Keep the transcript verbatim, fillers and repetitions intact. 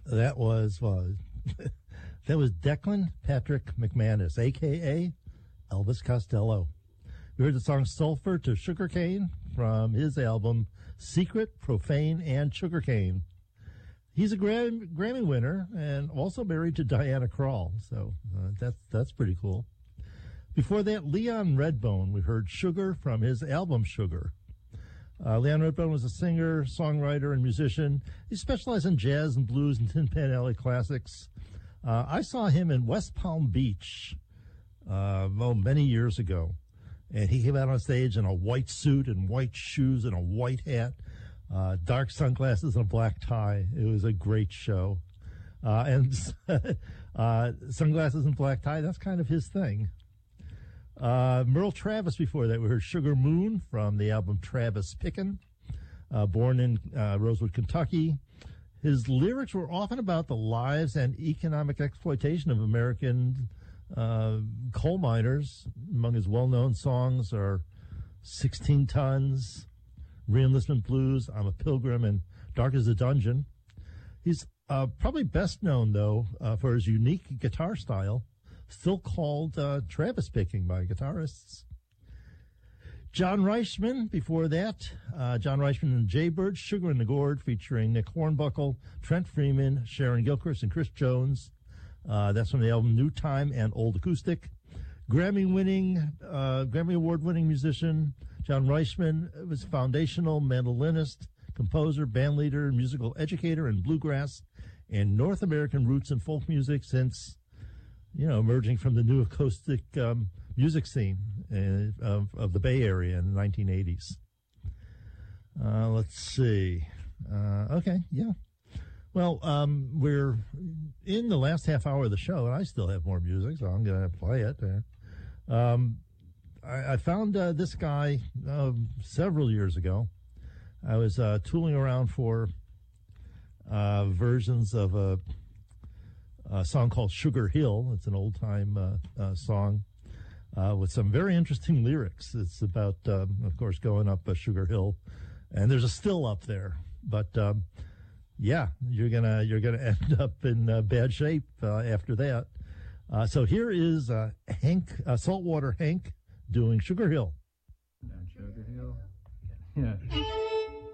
That was uh, that was Declan Patrick McManus, a k a. Elvis Costello. We heard the song Sulphur to Sugarcane from his album Secret, Profane, and Sugarcane. He's a Gram- Grammy winner and also married to Diana Krall, so uh, that's, that's pretty cool. Before that, Leon Redbone, we heard Sugar from his album Sugar. Uh, Leon Redbone was a singer, songwriter, and musician. He specialized in jazz and blues and Tin Pan Alley classics. Uh, I saw him in West Palm Beach uh, oh, many years ago, and he came out on stage in a white suit and white shoes and a white hat, uh, dark sunglasses and a black tie. It was a great show. Uh, and uh, sunglasses and black tie, that's kind of his thing. Uh, Merle Travis before that. We heard Sugar Moon from the album Travis Pickin', uh, born in uh, Rosewood, Kentucky. His lyrics were often about the lives and economic exploitation of American uh, coal miners. Among his well-known songs are sixteen tons, Re-enlistment Blues, I'm a Pilgrim, and Dark as a Dungeon. He's uh, probably best known, though, uh, for his unique guitar style, still called uh, Travis picking by guitarists. John Reichman, before that, uh, John Reichman and Jaybird, Sugar in the Gourd, featuring Nick Hornbuckle, Trent Freeman, Sharon Gilchrist, and Chris Jones. Uh, that's from the album New Time and Old Acoustic. Grammy-winning, uh, Grammy Award-winning musician John Reichman was a foundational mandolinist, composer, bandleader, musical educator in bluegrass and North American roots and folk music since, you know, emerging from the new acoustic um, music scene uh, of, of the Bay Area in the nineteen eighties. Uh, let's see. Uh, okay, yeah. Well, um, we're in the last half hour of the show, and I still have more music, so I'm going to play it. Um, I, I found uh, this guy uh, several years ago. I was uh, tooling around for uh, versions of a a song called Sugar Hill. It's an old-time uh, uh, song uh, with some very interesting lyrics. It's about, um, of course, going up a Sugar Hill, and there's a still up there. But um, yeah, you're gonna you're gonna end up in uh, bad shape uh, after that. Uh, so here is uh, Hank uh, Saltwater Hank doing Sugar Hill. Down Sugar Hill. Yeah.